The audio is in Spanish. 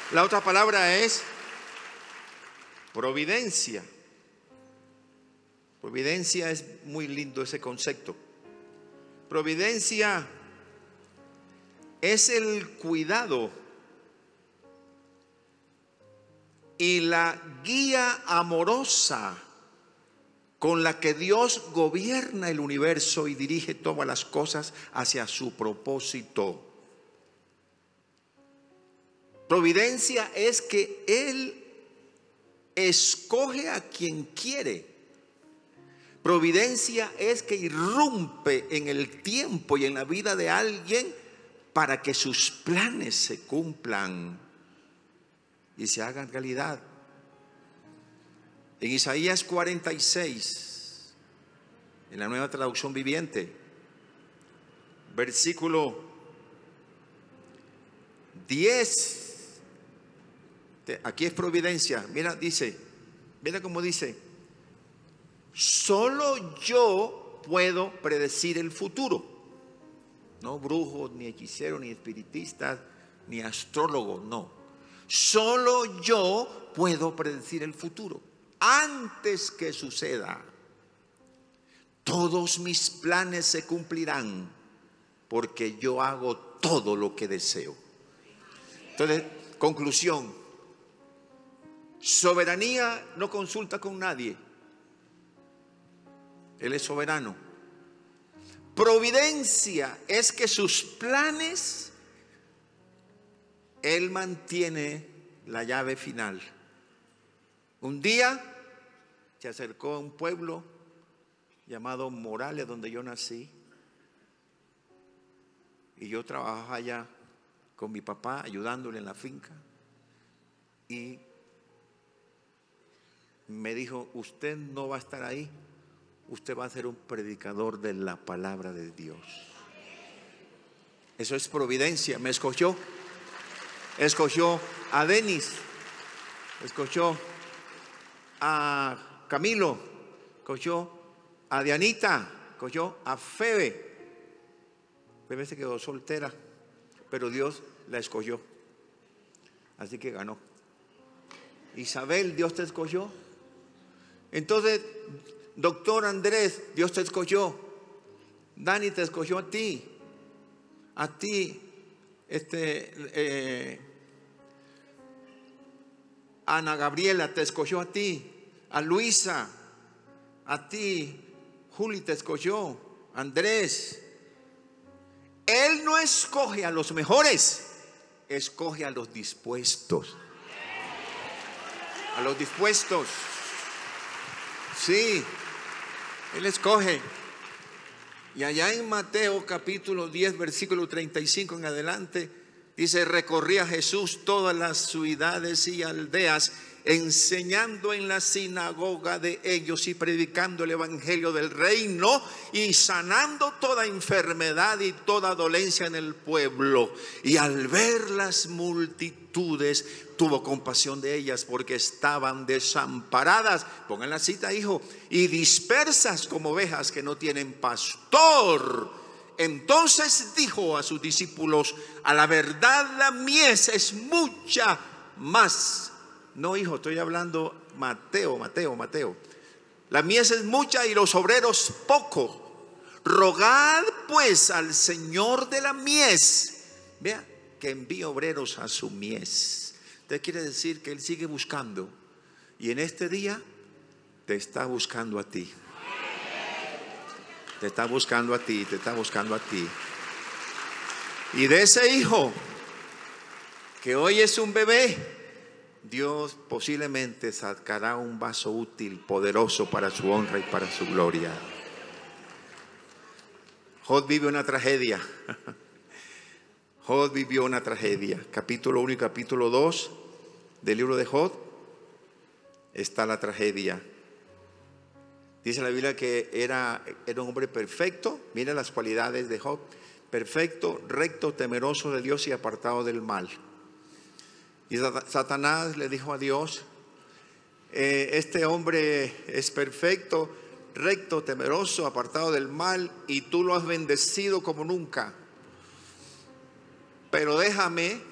La otra palabra es providencia. Providencia es muy lindo ese concepto. Providencia es el cuidado y la guía amorosa con la que Dios gobierna el universo y dirige todas las cosas hacia su propósito. Providencia es que Él escoge a quien quiere. Providencia es que irrumpe en el tiempo y en la vida de alguien para que sus planes se cumplan y se hagan realidad. En Isaías 46, en la Nueva Traducción Viviente, versículo 10, aquí es providencia. Mira, dice, mira cómo dice: solo yo puedo predecir el futuro. No brujos, ni hechiceros, ni espiritistas, ni astrólogos, no. Solo yo puedo predecir el futuro. Antes que suceda, todos mis planes se cumplirán, porque yo hago todo lo que deseo. Entonces, conclusión: soberanía no consulta con nadie. Él es soberano. Providencia es que sus planes, Él mantiene la llave final. Un día se acercó a un pueblo llamado Morales, donde yo nací, y yo trabajaba allá con mi papá, ayudándole en la finca, y me dijo: usted no va a estar ahí, usted va a ser un predicador de la palabra de Dios. Eso es providencia. Me escogió a Denis, escogió a Camilo, escogió a Dianita, escogió a Febe. Febe se quedó soltera, pero Dios la escogió, así que ganó. Isabel, Dios te escogió. Entonces, doctor Andrés, Dios te escogió. Dani te escogió a ti. A ti, Ana Gabriela te escogió a ti. A Luisa, a ti. Juli te escogió. Andrés. Él no escoge a los mejores, escoge a los dispuestos. A los dispuestos. Sí, Él escoge. Y allá en Mateo capítulo 10, versículo 35 en adelante, dice: recorría Jesús todas las ciudades y aldeas, enseñando en la sinagoga de ellos y predicando el evangelio del reino y sanando toda enfermedad y toda dolencia en el pueblo. Y al ver las multitudes, tuvo compasión de ellas, porque estaban desamparadas, pongan la cita, hijo, y dispersas como ovejas que no tienen pastor. Entonces dijo a sus discípulos: a la verdad la mies es mucha más. No, hijo, estoy hablando Mateo. La mies es mucha y los obreros pocos. Rogad pues al Señor de la mies, vea, que envíe obreros a su mies. Usted quiere decir que Él sigue buscando, y en este día te está buscando a ti. Te está buscando a ti, te está buscando a ti. Y de ese hijo que hoy es un bebé, Dios posiblemente sacará un vaso útil, poderoso para su honra y para su gloria. Job vive una tragedia. Job vivió una tragedia. Capítulo 1 y capítulo 2 del libro de Job está la tragedia. Dice la Biblia que era un hombre perfecto. Mira las cualidades de Job: perfecto, recto, temeroso de Dios y apartado del mal. Y Satanás le dijo a Dios: este hombre es perfecto, recto, temeroso, apartado del mal, y tú lo has bendecido como nunca. Pero déjame